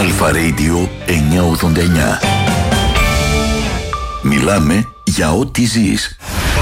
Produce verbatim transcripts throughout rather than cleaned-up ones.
Αλφα Radio εννιακόσια ογδόντα εννιά. Μιλάμε για ό,τι ζεις.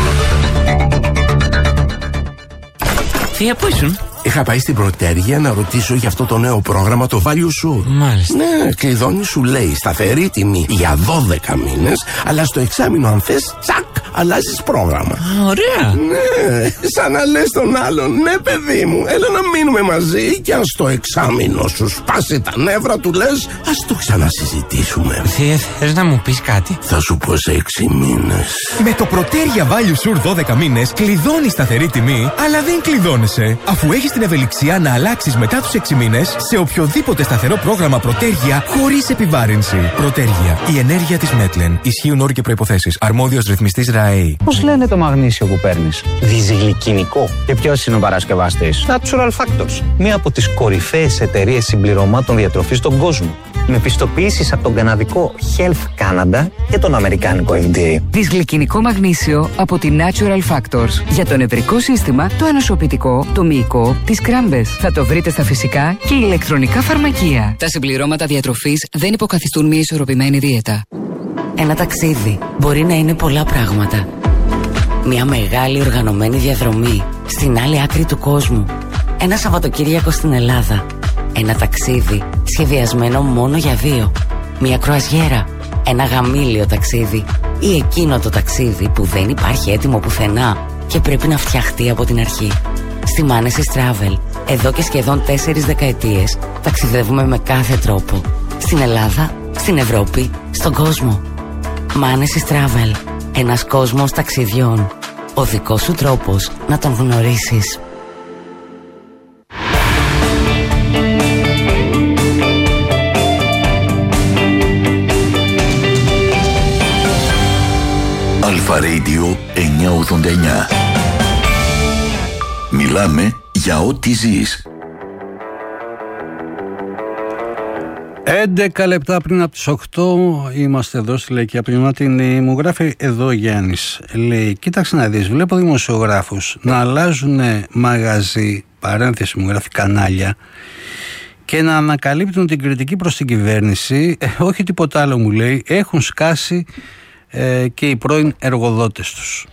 Θεία, πού ήσουν? Είχα πάει στην Πρωτέργεια να ρωτήσω για αυτό το νέο πρόγραμμα, το Value Sur. Μάλιστα. Ναι, κλειδώνει, σου λέει σταθερή τιμή για δώδεκα μήνες, αλλά στο εξάμηνο αν θες, τσακ, αλλάζεις πρόγραμμα. Α, ωραία. Ναι, σαν να λες τον άλλον, ναι παιδί μου, έλα να μείνουμε μαζί και αν στο εξάμηνο σου σπάσει τα νεύρα του λες, ας το ξανασυζητήσουμε. Θεία, θες να μου πεις κάτι? Θα σου πω σε έξι μήνες. Με το Πρωτέργεια Value Sur δώδεκα μήνες κλειδώνεις σταθερή τιμή, αλλά δεν κλειδώνεσαι, αφού έχεις την ευελιξία να αλλάξεις μετά τους έξι μήνες σε οποιοδήποτε σταθερό πρόγραμμα Πρωτέργεια χωρίς επιβάρυνση. Πρωτέργεια. Η ενέργεια της Μέτλεν. Ισχύουν όροι και προϋποθέσεις. Αρμόδιος ρυθμιστής ΡΑΕΗ. Πώς λένε το μαγνήσιο που παίρνεις? Διζυγλικινικό. Και ποιος είναι ο παρασκευαστής? Natural Factors. Μία από τις κορυφαίες εταιρείες συμπληρωμάτων διατροφής στον κόσμο. Με πιστοποιήσεις από τον καναδικό Health Canada και τον αμερικάνικο F D A. Δυσγλυκινικό μαγνήσιο από τη Natural Factors. Για το νευρικό σύστημα, το ανοσοποιητικό, το μυϊκό, τις κράμπες. Θα το βρείτε στα φυσικά και ηλεκτρονικά φαρμακεία. Τα συμπληρώματα διατροφής δεν υποκαθιστούν μια ισορροπημένη δίαιτα. Ένα ταξίδι μπορεί να είναι πολλά πράγματα. Μια μεγάλη οργανωμένη διαδρομή στην άλλη άκρη του κόσμου. Ένα Σαββατοκύριακο στην Ελλάδα. Ένα ταξίδι σχεδιασμένο μόνο για δύο. Μια κρουαζιέρα. Ένα γαμήλιο ταξίδι. Ή εκείνο το ταξίδι που δεν υπάρχει έτοιμο πουθενά και πρέπει να φτιαχτεί από την αρχή. Στη Manesis Travel, εδώ και σχεδόν τέσσερις δεκαετίες, ταξιδεύουμε με κάθε τρόπο. Στην Ελλάδα, στην Ευρώπη, στον κόσμο. Manesis Travel. Ένας κόσμος ταξιδιών. Ο δικός σου τρόπος να τον γνωρίσεις. Αλφα Radio εννιακόσια ογδόντα εννιά. Μιλάμε για ό,τι ζεις. έντεκα λεπτά πριν από τις οκτώ είμαστε εδώ στη Λαϊκή Απνευματινή. Μου γράφει εδώ Γιάννης. Λέει, κοίταξε να δεις, βλέπω δημοσιογράφους να αλλάζουν μαγαζί, παρένθεση μου γράφει κανάλια, και να ανακαλύπτουν την κριτική προς την κυβέρνηση. Ε, όχι τίποτα άλλο μου λέει, έχουν σκάσει ε, και οι πρώην εργοδότες τους.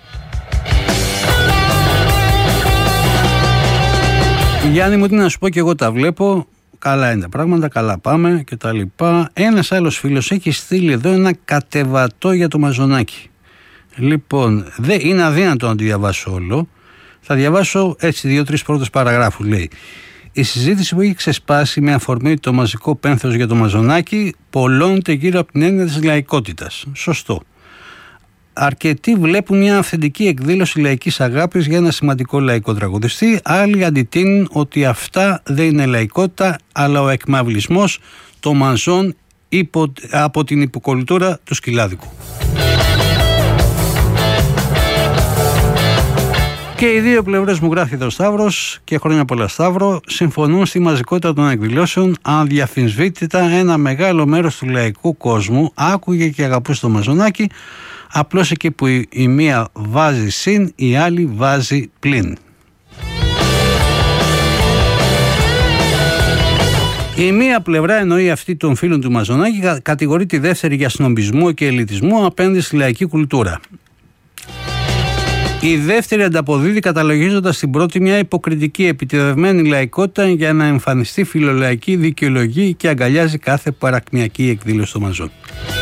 Γιάννη μου, τι να σου πω, και εγώ τα βλέπω. Καλά είναι τα πράγματα, καλά πάμε και τα λοιπά. Ένας άλλος φίλος έχει στείλει εδώ ένα κατεβατό για το Μαζονάκι. Λοιπόν, δεν είναι αδύνατο να το διαβάσω όλο. Θα διαβάσω έτσι δύο-τρεις πρώτες παραγράφους. Λέει, η συζήτηση που έχει ξεσπάσει με αφορμή το μαζικό πένθος για το Μαζονάκι πολλώνεται γύρω από την έννοια της λαϊκότητας. Σωστό. Αρκετοί βλέπουν μια αυθεντική εκδήλωση λαϊκής αγάπης για ένα σημαντικό λαϊκό τραγουδιστή. Άλλοι αντιτείνουν ότι αυτά δεν είναι λαϊκότητα, αλλά ο εκμαυλισμός των μαζών υπο, από την υποκουλτούρα του σκυλάδικου. Και οι δύο πλευρές, μου γράφει εδώ Σταύρος, και χρόνια πολλά Σταύρο, συμφωνούν στη μαζικότητα των εκδηλώσεων. Αδιαφυσβήτητα ένα μεγάλο μέρος του λαϊκού κόσμου άκουγε και αγαπούσε το Μαζονάκι. Απλώς εκεί που η, η μία βάζει συν, η άλλη βάζει πλην. Η μία πλευρά, εννοεί αυτή των φίλων του Μαζονάκη, κατηγορεί τη δεύτερη για σνομπισμό και ελιτισμό απέναντι στη λαϊκή κουλτούρα. Η δεύτερη ανταποδίδει καταλογίζοντας την πρώτη μια υποκριτική επιτεδευμένη λαϊκότητα για να εμφανιστεί φιλολαϊκή δικαιολογή και αγκαλιάζει κάθε παρακμιακή εκδήλωση των μαζών.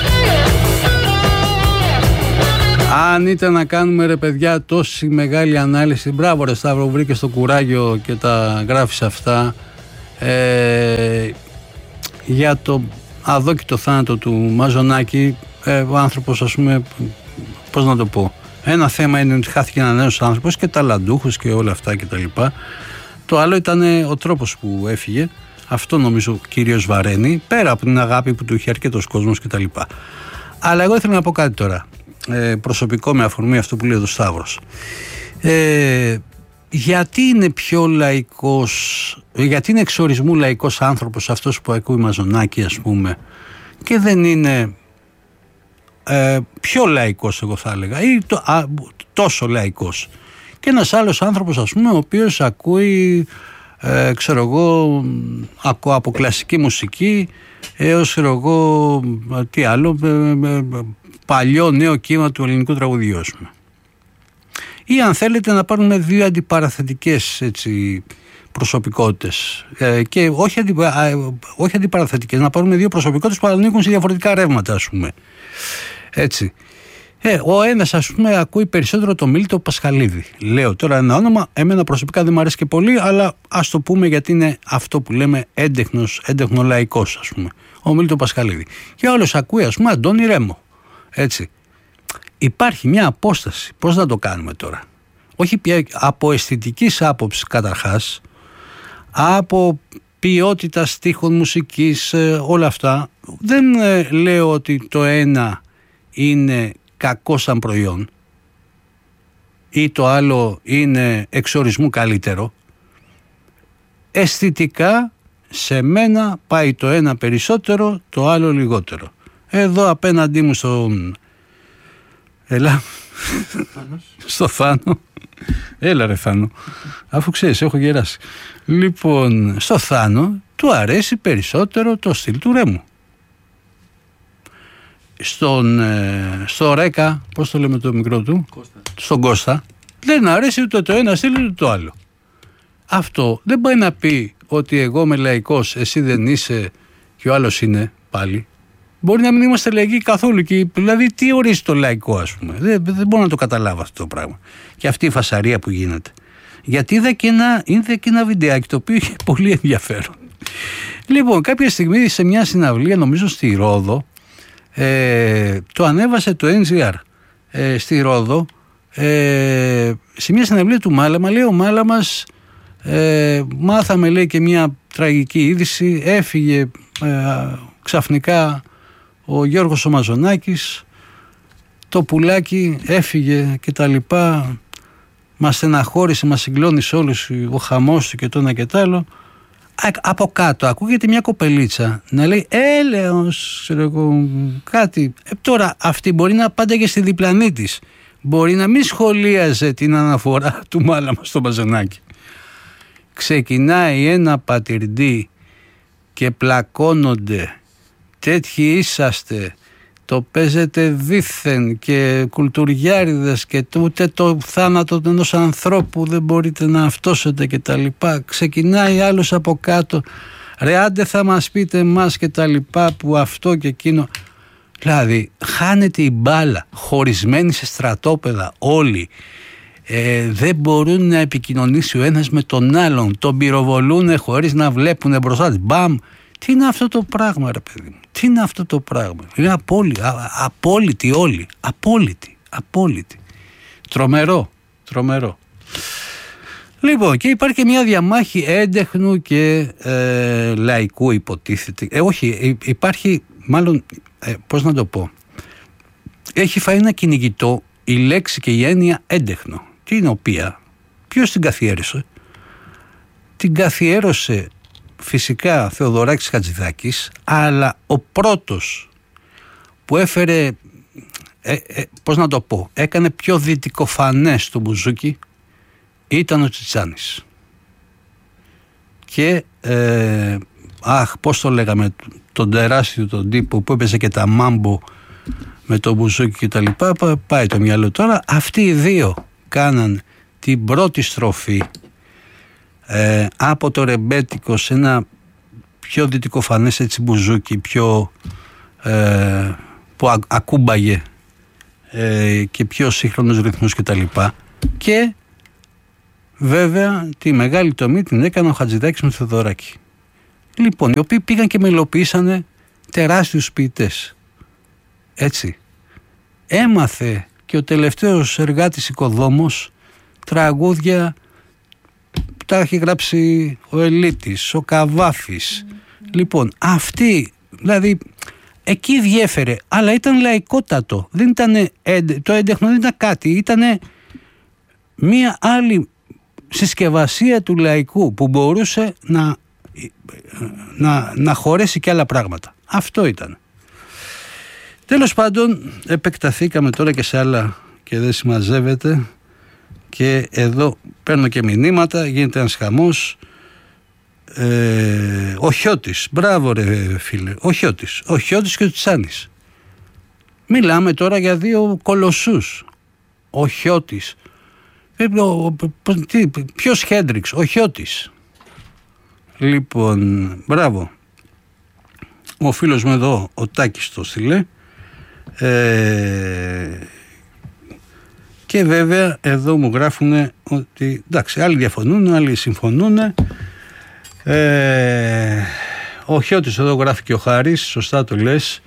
Αν ήταν να κάνουμε, ρε παιδιά, τόση μεγάλη ανάλυση, μπράβο ρε Σταύρο, βρήκες το κουράγιο και τα γράφεις αυτά, ε, για το αδόκητο θάνατο του Μαζονάκη. ε, ο άνθρωπος, ας πούμε, πώς να το πω, ένα θέμα είναι ότι χάθηκε ένα νέος άνθρωπος και ταλαντούχος και όλα αυτά και τα λοιπά. Το άλλο ήταν ο τρόπος που έφυγε. Αυτό νομίζω κυρίως βαραίνει, πέρα από την αγάπη που του είχε αρκετός κόσμος και τα λοιπά. Αλλά εγώ ήθελα να πω κάτι τώρα, ε, προσωπικό, με αφορμή αυτό που λέει ο Σταύρος. Ε, γιατί είναι πιο λαϊκός, γιατί είναι εξορισμού λαϊκός άνθρωπος αυτός που ακούει Μαζονάκη, ας πούμε, και δεν είναι ε, πιο λαϊκός, εγώ θα έλεγα, ή το, α, τόσο λαϊκός, και ένας άλλος άνθρωπος, ας πούμε, ο οποίος ακούει ε, ξέρω εγώ, ακούω από κλασική μουσική έως, ξέρω εγώ, τι άλλο, ε, ε, παλιό νέο κύμα του ελληνικού τραγουδιού. Ή αν θέλετε να πάρουμε δύο αντιπαραθετικές, έτσι, προσωπικότητες, ε, και όχι, αντι, ε, όχι αντιπαραθετικές, να πάρουμε δύο προσωπικότητες που ανήκουν σε διαφορετικά ρεύματα, ας πούμε. Έτσι. Ε, ο ένας, ας πούμε, ακούει περισσότερο το Μίλτο Πασχαλίδη. Λέω τώρα ένα όνομα, εμένα προσωπικά δεν μου αρέσει και πολύ, αλλά ας το πούμε γιατί είναι αυτό που λέμε έντεχνος, έντεχνο λαϊκός, ας πούμε. Ο Μίλτο Πασχαλίδη. Και ο άλλος ακούει, ας πούμε, Αντώνη Ρέμο. Έτσι. Υπάρχει μια απόσταση. Πώς να το κάνουμε τώρα? Όχι πια από αισθητικής άποψης καταρχάς, από ποιότητα στίχων, μουσικής, όλα αυτά. Δεν ε, λέω ότι το ένα είναι κακό σαν προϊόν ή το άλλο είναι εξορισμού καλύτερο. Αισθητικά σε μένα πάει το ένα περισσότερο, το άλλο λιγότερο. Εδώ απέναντί μου στον Έλα στο Θάνο. Έλα ρε Θάνο, αφού ξέρεις έχω γεράσει. Λοιπόν, στο Θάνο του αρέσει περισσότερο το στυλ του Ρέμου. Στον, ε, στο Ρέκα, πώς το λέμε το μικρό του, Κώστα. Στον Κώστα, δεν αρέσει ούτε το ένα στυλ ούτε το άλλο. Αυτό δεν πάει να πει ότι εγώ είμαι λαϊκός, εσύ δεν είσαι και ο άλλος είναι πάλι. Μπορεί να μην είμαστε λαϊκοί καθόλου. Και, δηλαδή, τι ορίζει το λαϊκό, ας πούμε. Δεν, δεν μπορώ να το καταλάβω αυτό το πράγμα. Και αυτή η φασαρία που γίνεται. Γιατί είδα και ένα, είδα και ένα βιντεάκι το οποίο είχε πολύ ενδιαφέρον. Λοιπόν, κάποια στιγμή σε μια συναυλία, νομίζω στη Ρόδο, ε, το ανέβασε το εν τζι αρ ε, στη Ρόδο, ε, σε μια συναυλία του Μάλαμα. Λέει ο Μάλαμας, ε, μάθαμε, λέει, και μια τραγική είδηση. Έφυγε ε, ξαφνικά ο Γιώργος ο Μαζονάκης, το πουλάκι έφυγε και τα λοιπά, μας στεναχώρησε, μας συγκλώνησε όλους ο χαμός του και το ένα και το άλλο. Από κάτω ακούγεται μια κοπελίτσα να λέει έλεος, ξέρω εγώ, κάτι. Ε, τώρα αυτή μπορεί να πάντα και στη διπλανή της, μπορεί να μην σχολίαζε την αναφορά του Μάλαμα στο Μαζονάκη. Ξεκινάει ένα πατηρντή και πλακώνονται. Τέτοιοι είσαστε, το παίζετε δήθεν και κουλτουριάριδες και ούτε το θάνατο ενός ανθρώπου δεν μπορείτε να αυτόσετε και τα λοιπά. Ξεκινάει άλλος από κάτω, ρε άντε θα μας πείτε εμάς και τα λοιπά, που αυτό και εκείνο. Δηλαδή χάνεται η μπάλα, χωρισμένοι σε στρατόπεδα όλοι, ε, δεν μπορούν να επικοινωνήσει ο ένας με τον άλλον, τον πυροβολούν χωρίς να βλέπουν μπροστά της. Μπαμ. Τι είναι αυτό το πράγμα, ρε παιδί μου? Τι είναι αυτό το πράγμα? Είναι απόλυτη, α, απόλυτη όλοι. Απόλυτη, απόλυτη. Τρομερό, τρομερό. Λοιπόν, και υπάρχει και μια διαμάχη έντεχνου και ε, λαϊκού, υποτίθεται. Ε, όχι, υπάρχει, μάλλον, ε, πώς να το πω. Έχει φάει ένα κυνηγητό η λέξη και η έννοια έντεχνο. Την οποία, ποιος την καθιέρωσε? Την καθιέρωσε φυσικά Θεοδωράκης Χατζηδάκης, αλλά ο πρώτος που έφερε, ε, ε, πώς να το πω, έκανε πιο δυτικοφανές το μπουζούκι ήταν ο Τσιτσάνης. Και ε, αχ, πώς το λέγαμε, τον τεράστιο τον τύπο που έπαιζε και τα μάμπο με το μπουζούκι και τα λοιπά, πάει το μυαλό τώρα. Αυτοί οι δύο κάναν την πρώτη στροφή Ε, από το ρεμπέτικο σε ένα πιο δυτικοφανές έτσι μπουζούκι, πιο ε, που α, ακούμπαγε ε, και πιο σύγχρονους ρυθμούς και τα λοιπά. Και βέβαια τη μεγάλη τομή την έκανε ο Χατζηδάκης με Θεοδωράκη. Λοιπόν, οι οποίοι πήγαν και μελοποιήσανε τεράστιους ποιητές. Έτσι. Έμαθε και ο τελευταίος εργάτης οικοδόμος τραγούδια που τα έχει γράψει ο Ελίτης, ο Καβάφης. Mm. Λοιπόν, αυτή, δηλαδή, εκεί διέφερε, αλλά ήταν λαϊκότατο. Δεν ήταν, το έντεχνο δεν ήταν κάτι, ήταν μία άλλη συσκευασία του λαϊκού που μπορούσε να, να, να χωρέσει και άλλα πράγματα. Αυτό ήταν. Τέλος πάντων, επεκταθήκαμε τώρα και σε άλλα και δεν συμμαζεύεται. Και εδώ παίρνω και μηνύματα, γίνεται ένας χαμός. Ε, ο Χιώτης, μπράβο ρε φίλε, ο Χιώτης, ο Χιώτης και ο Τσάνης. Μιλάμε τώρα για δύο κολοσσούς. Ο Χιώτης. Ποιος Χέντριξ, ο Χιώτης. Λοιπόν, μπράβο. Ο φίλος μου εδώ, ο Τάκης το στείλε. Ε, και βέβαια εδώ μου γράφουν ότι εντάξει, άλλοι διαφωνούν, άλλοι συμφωνούν. Ε, ο Χιώτης εδώ γράφει και ο Χάρης, σωστά το λες.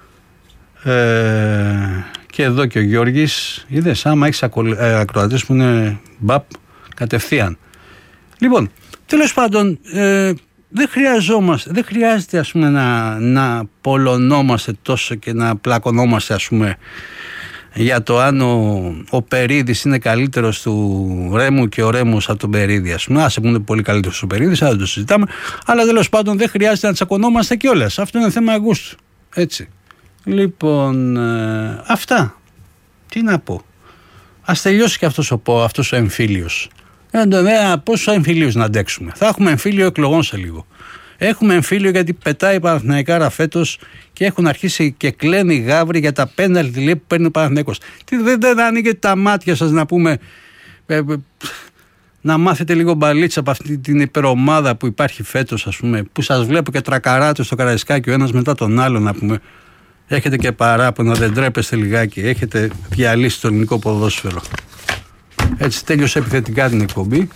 Ε, και εδώ και ο Γιώργης. Είδες, άμα έχεις ακροατές που είναι μπαπ κατευθείαν. Λοιπόν, τέλος πάντων, ε, δεν χρειαζόμαστε, δεν χρειάζεται ας πούμε να, να πολωνόμαστε τόσο και να πλακωνόμαστε ας πούμε για το αν ο, ο Περίδης είναι καλύτερος του Ρέμου και ο Ρέμος από τον Περίδη, ας πούμε. Άσε που είναι πολύ καλύτερος ο Περίδης, αλλά δεν το συζητάμε. Αλλά τέλος πάντων δεν χρειάζεται να τσακωνόμαστε κιόλας. Αυτό είναι θέμα γούστου. Έτσι. Λοιπόν, ε, αυτά. Τι να πω. Ας τελειώσει και αυτός ο, αυτός ο εμφύλιος. Ε, ε, πόσο εμφύλιος να αντέξουμε. Θα έχουμε εμφύλιο εκλογών σε λίγο. Έχουμε εμφύλιο γιατί πετάει η Παναθηναϊκάρα φέτος και έχουν αρχίσει και κλαίνει γάβροι για τα πέναλτι που παίρνει ο Παναθηναϊκός. Δεν, δεν ανοίγετε τα μάτια σας να πούμε, ε, ε, να μάθετε λίγο μπαλίτσα από αυτή την υπερομάδα που υπάρχει φέτος, ας πούμε, που σας βλέπω και τρακαράτε στο Καραϊσκάκι ο ένας μετά τον άλλο, να πούμε. Έχετε και παράπονα, δεν τρέπεστε λιγάκι, έχετε διαλύσει το ελληνικό ποδόσφαιρο. Έτσι τέλειωσε επιθετικά την εκπομπή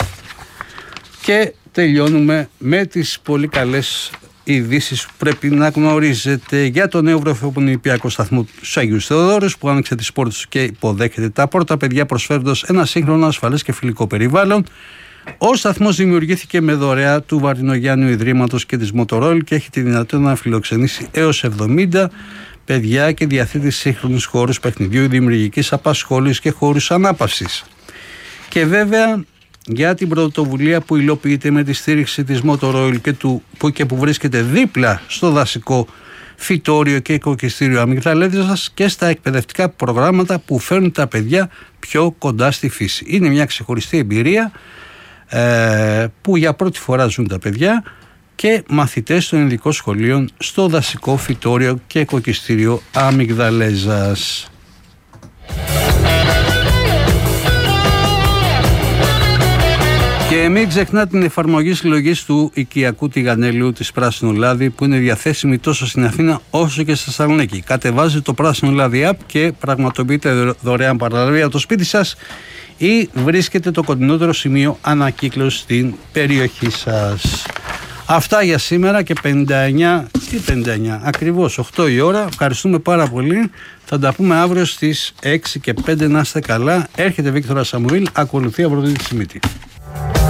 και τελειώνουμε με τις πολύ καλές ειδήσεις που πρέπει να γνωρίζετε για το νέο βρεφοπονηπιακό σταθμό του Αγίου Θεοδόρους που άνοιξε τις πόρτες του και υποδέχεται τα πρώτα παιδιά προσφέροντας ένα σύγχρονο, ασφαλές και φιλικό περιβάλλον. Ο σταθμός δημιουργήθηκε με δωρεά του Βαρδινογιάννιου Ιδρύματος και της Motorola και έχει τη δυνατότητα να φιλοξενήσει έως εβδομήντα παιδιά και διαθέτει σύγχρονους χώρους παιχνιδιού, δημιουργικής απασχόλησης και χώρους ανάπαυσης. Και βέβαια για την πρωτοβουλία που υλοποιείται με τη στήριξη της Motorola και, του, που, και που βρίσκεται δίπλα στο δασικό φυτόριο και οικοκυστήριο Αμυγδαλέζας και στα εκπαιδευτικά προγράμματα που φέρνουν τα παιδιά πιο κοντά στη φύση. Είναι μια ξεχωριστή εμπειρία ε, που για πρώτη φορά ζουν τα παιδιά και μαθητές των ειδικών σχολείων στο δασικό φυτόριο και οικοκυστήριο Αμυγδαλέζας. Και μην ξεχνάτε την εφαρμογή συλλογής του οικιακού τηγανέλιου της Πράσινο Λάδι που είναι διαθέσιμη τόσο στην Αθήνα όσο και στη Θεσσαλονίκη. Κατεβάζετε το Πράσινο Λάδι app και πραγματοποιείτε δωρεάν παραλαβή από το σπίτι σας ή βρίσκετε το κοντινότερο σημείο ανακύκλωσης στην περιοχή σας. Αυτά για σήμερα και πενήντα εννιά, τι πενήντα εννιά, ακριβώς οκτώ η ώρα. Ευχαριστούμε πάρα πολύ. Θα τα πούμε αύριο στις έξι και πέντε. Να είστε καλά. Έρχεται Βίκτορας Σαμουήλ, ακολουθεί Αφροδίτη Σιμίτη.